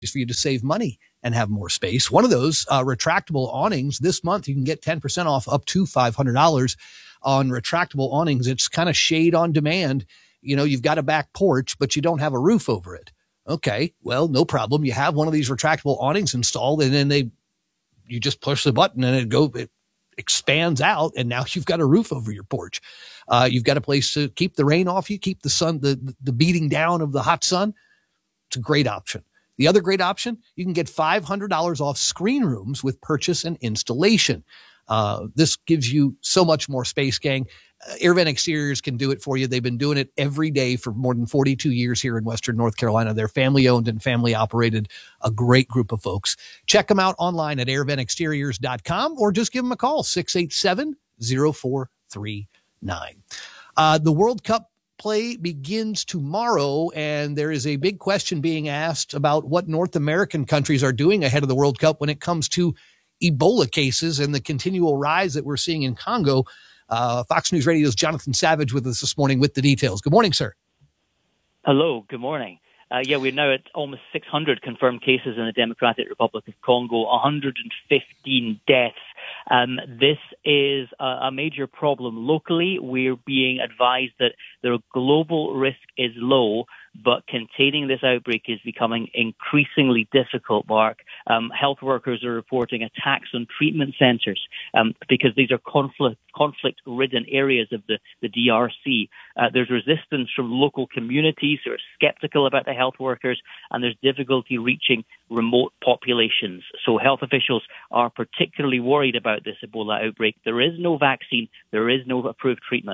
for you to save money and have more space. One of those retractable awnings this month, you can get 10% off up to $500 on retractable awnings. It's kind of shade on demand. You know, you've got a back porch, but you don't have a roof over it. Okay, well, no problem. You have one of these retractable awnings installed, and then you just push the button and it expands out, and now you've got a roof over your porch. You've got a place to keep the rain off you, keep the sun, the beating down of the hot sun. It's a great option. The other great option, you can get $500 off screen rooms with purchase and installation. This gives you so much more space, gang. AirVent Exteriors can do it for you. They've been doing it every day for more than 42 years here in Western North Carolina. They're family owned and family operated, a great group of folks. Check them out online at airventexteriors.com or just give them a call, 687-0439. The World Cup play begins tomorrow, and there is a big question being asked about what North American countries are doing ahead of the World Cup when it comes to Ebola cases and the continual rise that we're seeing in Congo. Fox News Radio's Jonathan Savage with us this morning with the details. Good morning, sir. Hello, good morning. We're now at almost 600 confirmed cases in the Democratic Republic of Congo, 115 deaths. This is a major problem locally. We're being advised that the global risk is low, but containing this outbreak is becoming increasingly difficult, Mark. Health workers are reporting attacks on treatment centers because these are conflict-ridden areas of the DRC. There's resistance from local communities who are skeptical about the health workers, and there's difficulty reaching remote populations. So health officials are particularly worried about this Ebola outbreak. There is no vaccine. There is no approved treatment.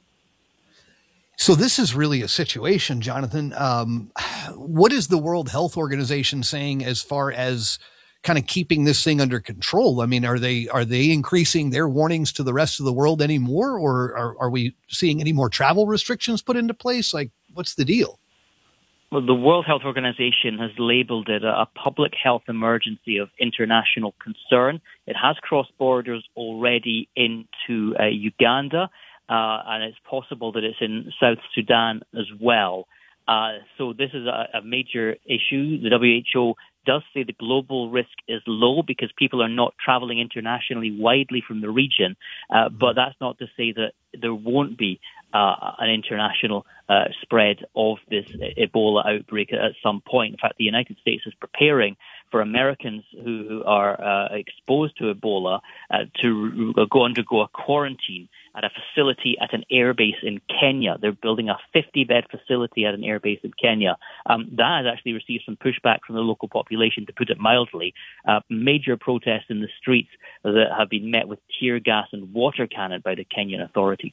So this is really a situation, Jonathan. What is the World Health Organization saying as far as kind of keeping this thing under control? I mean, are they increasing their warnings to the rest of the world anymore, or are we seeing any more travel restrictions put into place? Like, what's the deal? Well, the World Health Organization has labeled it a public health emergency of international concern. It has crossed borders already into Uganda. And it's possible that it's in South Sudan as well. So this is a major issue. The WHO does say the global risk is low because people are not traveling internationally widely from the region. But that's not to say that there won't be an international spread of this Ebola outbreak at some point. In fact, the United States is preparing for Americans who are exposed to Ebola to undergo a quarantine at a facility at an airbase in Kenya. They're building a 50-bed facility at an airbase in Kenya. That has actually received some pushback from the local population, to put it mildly. Major protests in the streets that have been met with tear gas and water cannon by the Kenyan authorities.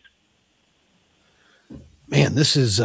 Man, this is,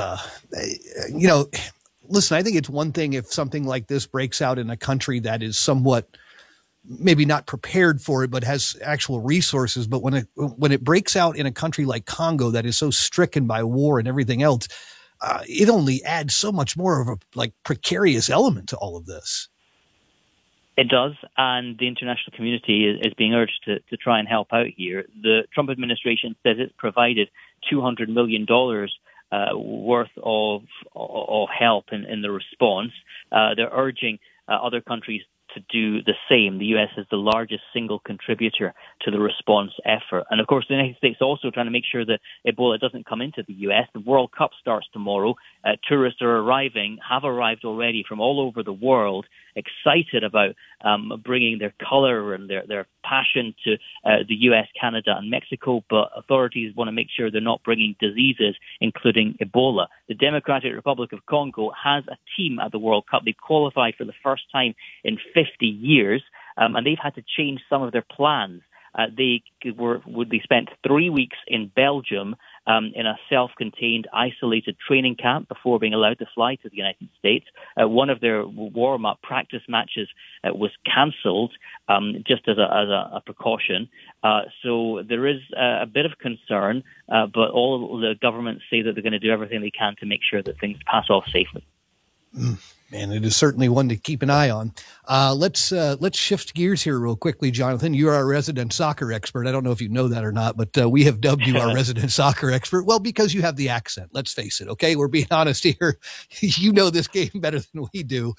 listen, I think it's one thing if something like this breaks out in a country that is somewhat maybe not prepared for it, but has actual resources. But when it breaks out in a country like Congo that is so stricken by war and everything else, it only adds so much more of a precarious element to all of this. It does, and the international community is being urged to try and help out here. The Trump administration says it's provided $200 million worth of help in the response. They're urging other countries to do the same. The U.S. is the largest single contributor to the response effort. And of course, the United States is also trying to make sure that Ebola doesn't come into the U.S. The World Cup starts tomorrow. Tourists are have arrived already from all over the world, excited about bringing their color and their passion to the U.S., Canada, and Mexico. But authorities want to make sure they're not bringing diseases, including Ebola. The Democratic Republic of Congo has a team at the World Cup. They qualified for the first time in 50 years, and they've had to change some of their plans. They spent 3 weeks in Belgium in a self-contained, isolated training camp before being allowed to fly to the United States. One of their warm-up practice matches was cancelled just as a precaution. So there is a bit of concern, but all the governments say that they're going to do everything they can to make sure that things pass off safely. Man, it is certainly one to keep an eye on. Let's shift gears here real quickly, Jonathan. You are our resident soccer expert. I don't know if you know that or not, but we have dubbed you our resident soccer expert. Well, because you have the accent. Let's face it. Okay, we're being honest here. You know this game better than we do.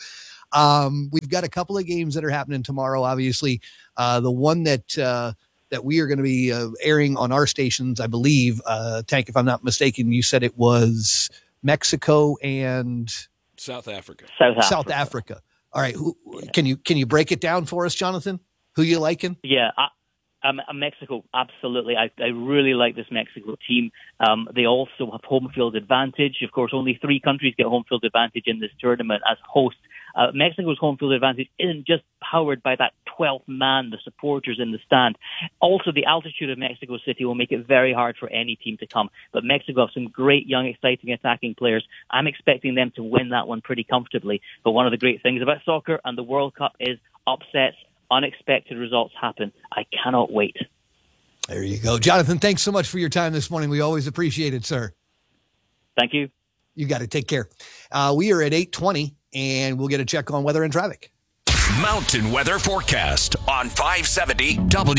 We've got a couple of games that are happening tomorrow. Obviously, the one that we are going to be airing on our stations, I believe, Tank, if I'm not mistaken, you said it was Mexico and South Africa. South Africa. All right. Can you break it down for us, Jonathan? Who you liking? Yeah, Mexico, absolutely. I really like this Mexico team. They also have home field advantage. Of course, only 3 countries get home field advantage in this tournament as hosts. Mexico's home field advantage isn't just powered by that 12th man, the supporters in the stand. Also, the altitude of Mexico City will make it very hard for any team to come. But Mexico have some great, young, exciting attacking players. I'm expecting them to win that one pretty comfortably. But one of the great things about soccer and the World Cup is upsets. Unexpected results happen. I cannot wait. There you go. Jonathan, thanks so much for your time this morning. We always appreciate it, sir. Thank you. You got to take care. We are at 8:20, and we'll get a check on weather and traffic. Mountain Weather Forecast on 570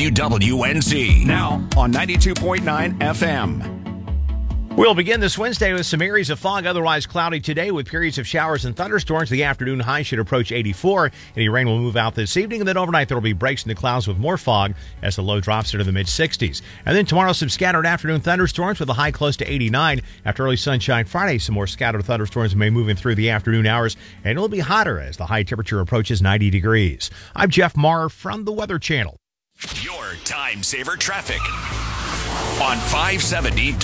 WWNZ. Now on 92.9 FM. We'll begin this Wednesday with some areas of fog, otherwise cloudy today with periods of showers and thunderstorms. The afternoon high should approach 84. Any rain will move out this evening, and then overnight there will be breaks in the clouds with more fog as the low drops into the mid-60s. And then tomorrow, some scattered afternoon thunderstorms with a high close to 89. After early sunshine Friday, some more scattered thunderstorms may move in through the afternoon hours, and it'll be hotter as the high temperature approaches 90 degrees. I'm Jeff Marr from the Weather Channel. Your time saver traffic on 570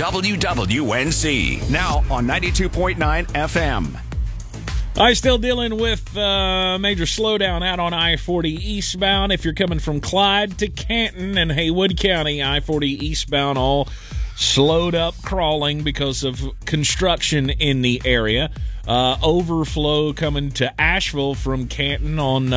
WWNZ. Now on 92.9 FM. I'm still dealing with major slowdown out on I-40 eastbound. If you're coming from Clyde to Canton and Haywood County, I-40 eastbound all slowed up crawling because of construction in the area. Overflow coming to Asheville from Canton on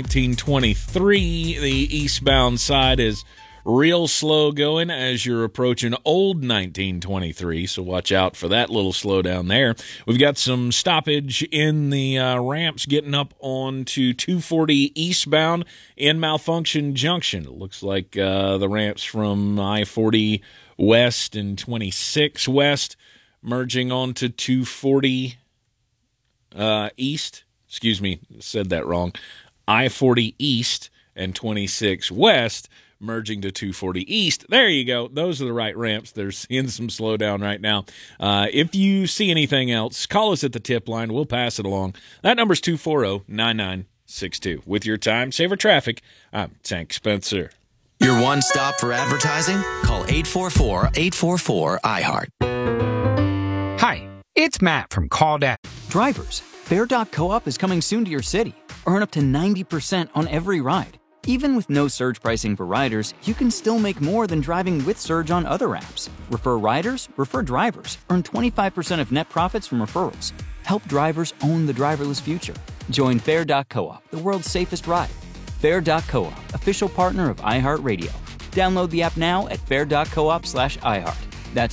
1923. The eastbound side is real slow going as you're approaching Old 1923, so watch out for that little slowdown there. We've got some stoppage in the ramps getting up onto 240 eastbound in Malfunction Junction. It looks like the ramps from I-40 west and 26 west merging onto 240 east. Excuse me, said that wrong. I-40 east and 26 west merging to 240 east. There you go. Those are the right ramps. They're seeing some slowdown right now. If you see anything else, call us at the tip line. We'll pass it along. That number's 240-9962. With your time saver traffic, I'm Tank Spencer. Your one stop for advertising? Call 844-844-iHeart. Hi, it's Matt from CallDash. Drivers, Fair.coop is coming soon to your city. Earn up to 90% on every ride. Even with no surge pricing for riders, you can still make more than driving with surge on other apps. Refer riders, refer drivers. Earn 25% of net profits from referrals. Help drivers own the driverless future. Join Fair.coop, the world's safest ride. Fair.coop, official partner of iHeartRadio. Download the app now at fair.coop/iHeart. That's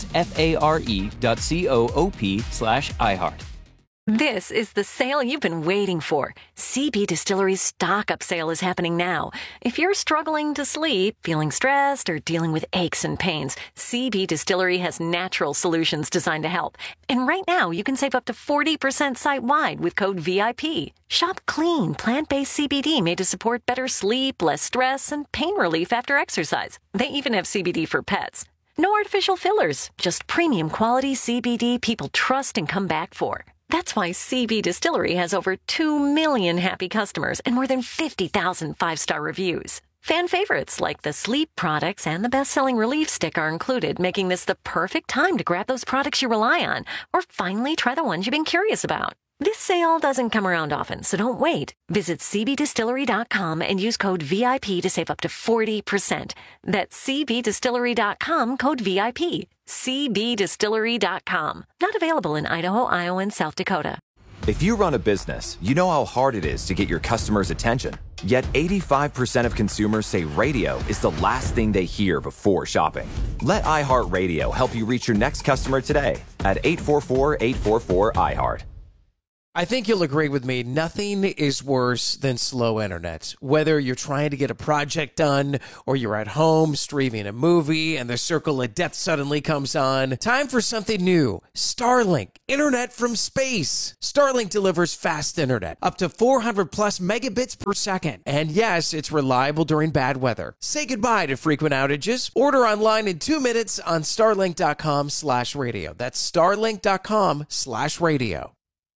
FARE.coop/iHeart. This is the sale you've been waiting for. CB Distillery's Stock Up Sale is happening now. If you're struggling to sleep, feeling stressed, or dealing with aches and pains, CB Distillery has natural solutions designed to help. And right now, you can save up to 40% site-wide with code VIP. Shop clean, plant-based CBD made to support better sleep, less stress, and pain relief after exercise. They even have CBD for pets. No artificial fillers, just premium quality CBD people trust and come back for. That's why CB Distillery has over 2 million happy customers and more than 50,000 five-star reviews. Fan favorites like the sleep products and the best-selling Relief Stick are included, making this the perfect time to grab those products you rely on or finally try the ones you've been curious about. This sale doesn't come around often, so don't wait. Visit cbdistillery.com and use code VIP to save up to 40%. That's cbdistillery.com, code VIP. cbdistillery.com. Not available in Idaho, Iowa, and South Dakota. If you run a business, you know how hard it is to get your customers' attention. Yet 85% of consumers say radio is the last thing they hear before shopping. Let iHeartRadio help you reach your next customer today at 844-844-iHeart. I think you'll agree with me. Nothing is worse than slow internet. Whether you're trying to get a project done or you're at home streaming a movie and the circle of death suddenly comes on, time for something new. Starlink, internet from space. Starlink delivers fast internet, up to 400 plus megabits per second. And yes, it's reliable during bad weather. Say goodbye to frequent outages. Order online in 2 minutes on starlink.com/radio. That's starlink.com/radio.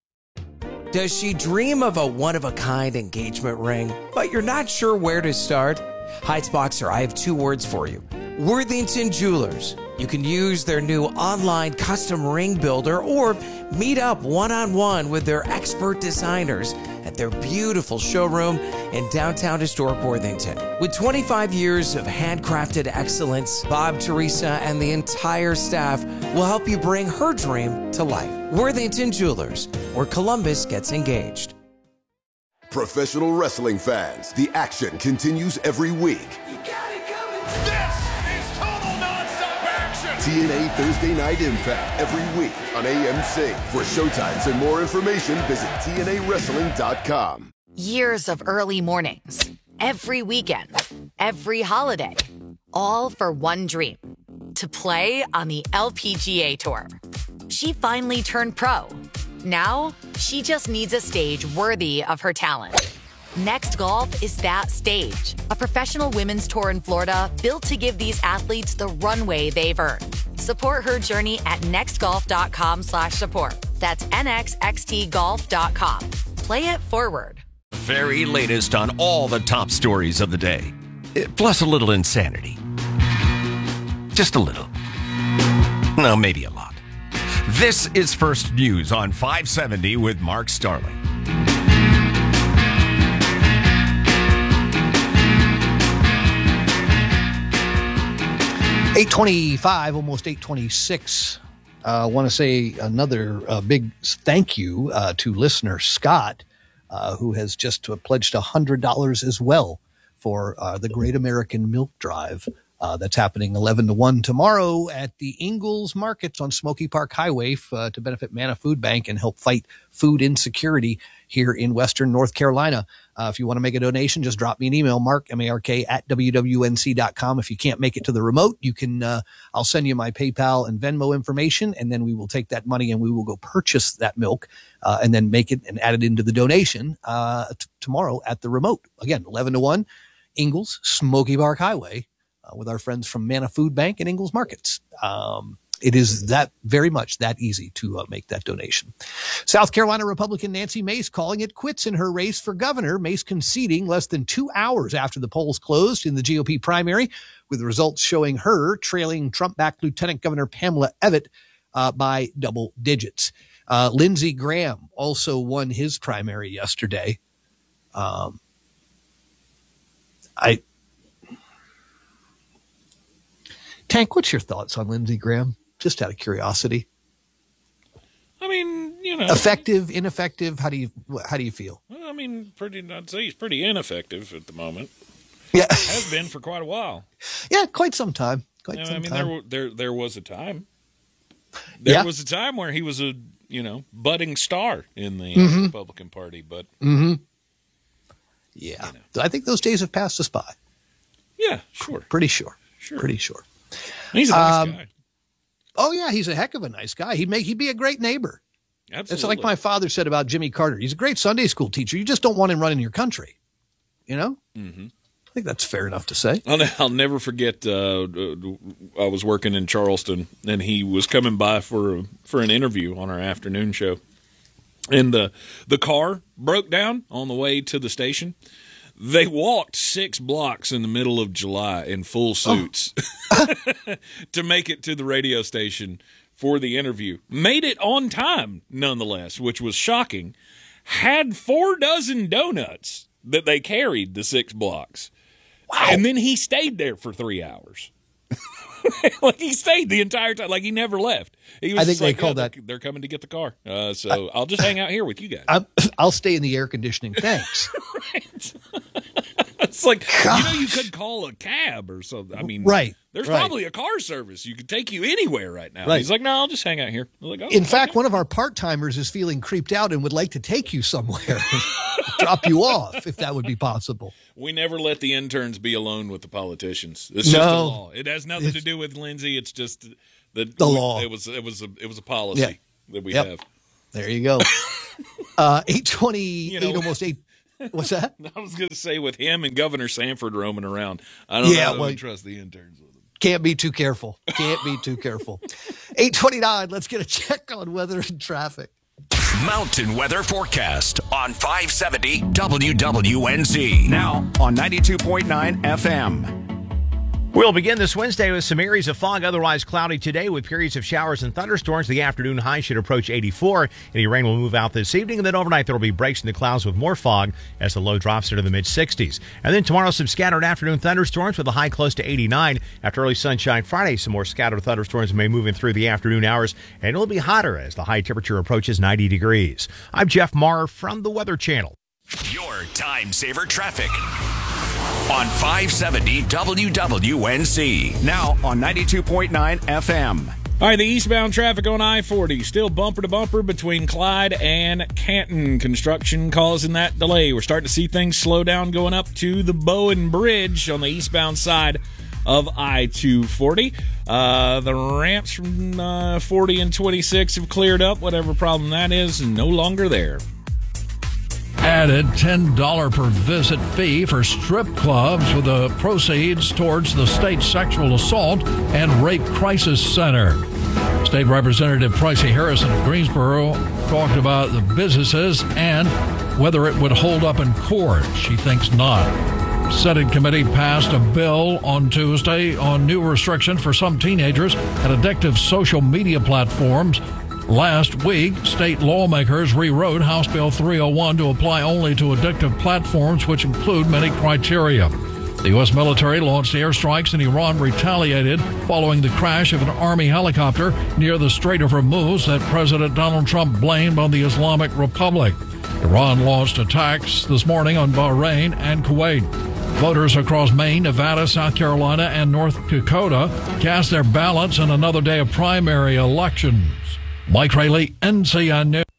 Does she dream of a one-of-a-kind engagement ring, but you're not sure where to start? Heights Boxer, I have 2 words for you. Worthington Jewelers. You can use their new online custom ring builder or meet up one-on-one with their expert designers at their beautiful showroom in downtown historic Worthington. With 25 years of handcrafted excellence, Bob, Teresa, and the entire staff will help you bring her dream to life. Worthington Jewelers, where Columbus gets engaged. Professional wrestling fans, the action continues every week. You got it coming. This is total nonstop action. TNA Thursday Night Impact every week on AMC. For showtimes and more information, visit TNAWrestling.com. Years of early mornings, every weekend, every holiday, all for one dream, to play on the LPGA Tour. She finally turned pro. Now, she just needs a stage worthy of her talent. Next Golf is that stage, a professional women's tour in Florida built to give these athletes the runway they've earned. Support her journey at nextgolf.com/support. That's nxxtgolf.com. Play it forward. Very latest on all the top stories of the day, plus a little insanity. Just a little. No, maybe a lot. This is First News on 570 with Mark Starling. 8:25, almost 8:26. I want to say another big thank you to listener Scott, who has just pledged $100 as well for the Great American Milk Drive. That's happening 11 to 1 tomorrow at the Ingalls Markets on Smoky Park Highway to benefit Manna Food Bank and help fight food insecurity here in Western North Carolina. If you want to make a donation, just drop me an email, Mark, M-A-R-K, @WWNC.com. If you can't make it to the remote, you can, I'll send you my PayPal and Venmo information, and then we will take that money and we will go purchase that milk and then make it and add it into the donation tomorrow at the remote. Again, 11 to 1, Ingalls, Smoky Park Highway. With our friends from Manna Food Bank and Ingalls Markets. It is that very much that easy to make that donation. South Carolina Republican Nancy Mace calling it quits in her race for governor. Mace conceding less than 2 hours after the polls closed in the GOP primary, with the results showing her trailing Trump-backed Lieutenant Governor Pamela Evette by double digits. Lindsey Graham also won his primary yesterday. Tank, what's your thoughts on Lindsey Graham? Just out of curiosity. I mean, effective, ineffective. How do you feel? Well, I mean, I'd say he's pretty ineffective at the moment. Yeah, has been for quite a while. Yeah, quite some time. There was a time. There was a time where he was a budding star in the Republican Party, but yeah, I think those days have passed us by. Yeah, sure, pretty sure. Pretty sure. He's a nice guy. Oh yeah, he's a heck of a nice guy. He'd be a great neighbor. Absolutely. It's like my father said about Jimmy Carter. He's a great Sunday school teacher. You just don't want him running your country. Mm-hmm. I think that's fair enough to say. I'll never forget. I was working in Charleston, and he was coming by for an interview on our afternoon show, and the car broke down on the way to the station. They walked 6 blocks in the middle of July in full suits to make it to the radio station for the interview. Made it on time, nonetheless, which was shocking. Had 4 dozen donuts that they carried the 6 blocks. Wow. And then he stayed there for 3 hours. Like he stayed the entire time. Like he never left. He was I think they called that. They're coming to get the car. So I'll just hang out here with you guys. I'll stay in the air conditioning. Thanks. Right. It's like, you could call a cab or something. I mean, right. There's probably a car service. You could take you anywhere right now. Right. He's like, no, I'll just hang out here. I'm like, In fact, one of our part-timers is feeling creeped out and would like to take you somewhere, drop you off, if that would be possible. We never let the interns be alone with the politicians. It's just the law. It has nothing to do with Lindsay. It's just the law. It was a policy that we have. There you go. 8:28, almost 8. What's that? I was going to say, with him and Governor Sanford roaming around, I don't know if I trust the interns with him. Can't be too careful. 8:29, let's get a check on weather and traffic. Mountain weather forecast on 570 WWNZ. Now on 92.9 FM. We'll begin this Wednesday with some areas of fog, otherwise cloudy today with periods of showers and thunderstorms. The afternoon high should approach 84. Any rain will move out this evening, and then overnight there will be breaks in the clouds with more fog as the low drops into the mid-60s. And then tomorrow, some scattered afternoon thunderstorms with a high close to 89. After early sunshine Friday, some more scattered thunderstorms may move in through the afternoon hours, and it'll be hotter as the high temperature approaches 90 degrees. I'm Jeff Maher from the Weather Channel. Your time saver traffic on 570 WWNZ. Now on 92.9 FM. All right, the eastbound traffic on I-40 still bumper to bumper between Clyde and Canton. Construction causing that delay. We're starting to see things slow down going up to the Bowen Bridge on the eastbound side of I-240. The ramps from 40 and 26 have cleared up. Whatever problem that is no longer there. Added $10 per visit fee for strip clubs with the proceeds towards the state sexual assault and rape crisis center. State Representative Pricey Harrison of Greensboro talked about the businesses and whether it would hold up in court. She thinks not. Senate committee passed a bill on Tuesday on new restrictions for some teenagers at addictive social media platforms. Last week, state lawmakers rewrote House Bill 301 to apply only to addictive platforms, which include many criteria. The U.S. military launched airstrikes, and Iran retaliated following the crash of an Army helicopter near the Strait of Hormuz that President Donald Trump blamed on the Islamic Republic. Iran launched attacks this morning on Bahrain and Kuwait. Voters across Maine, Nevada, South Carolina, and North Dakota cast their ballots in another day of primary elections. Mike Rayleigh, NCN News.